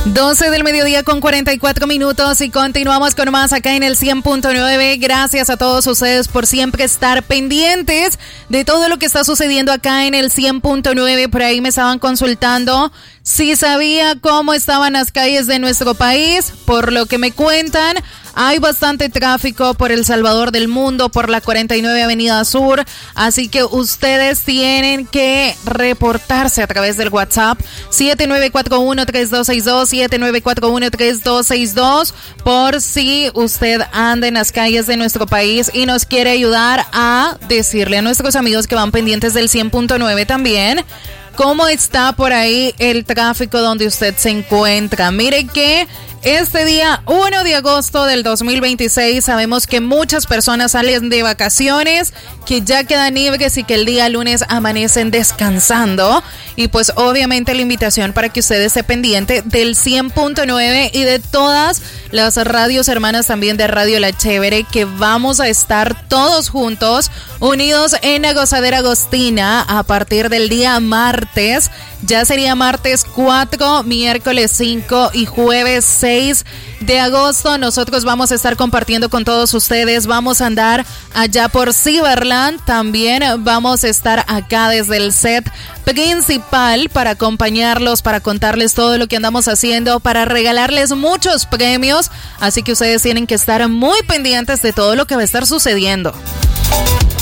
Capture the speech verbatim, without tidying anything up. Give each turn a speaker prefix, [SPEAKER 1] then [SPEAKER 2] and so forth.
[SPEAKER 1] doce del mediodía con cuarenta y cuatro minutos y continuamos con más acá en el cien punto nueve. Gracias a todos ustedes por siempre estar pendientes de todo lo que está sucediendo acá en el cien punto nueve. Por ahí me estaban consultando si sabía cómo estaban las calles de nuestro país. Por lo que me cuentan, hay bastante tráfico por El Salvador del Mundo, por la cuarenta y nueve Avenida Sur, así que ustedes tienen que reportarse a través del WhatsApp siete nueve cuatro uno, tres dos seis dos, siete nueve cuatro uno, tres dos seis dos, por si usted anda en las calles de nuestro país y nos quiere ayudar a decirle a nuestros amigos que van pendientes del cien punto nueve también cómo está por ahí el tráfico donde usted se encuentra. Mire que este día uno de agosto del dos mil veintiséis sabemos que muchas personas salen de vacaciones, que ya quedan libres y que el día lunes amanecen descansando. Y pues obviamente la invitación para que usted esté pendiente del cien punto nueve y de todas las radios hermanas también de Radio La Chévere, que vamos a estar todos juntos, unidos en la Gozadera Agostina a partir del día martes. Ya sería martes cuatro, miércoles cinco y jueves seis de agosto. Nosotros vamos a estar compartiendo con todos ustedes. Vamos a andar allá por Ciberland. También vamos a estar acá desde el set principal para acompañarlos, para contarles todo lo que andamos haciendo, para regalarles muchos premios. Así que ustedes tienen que estar muy pendientes de todo lo que va a estar sucediendo.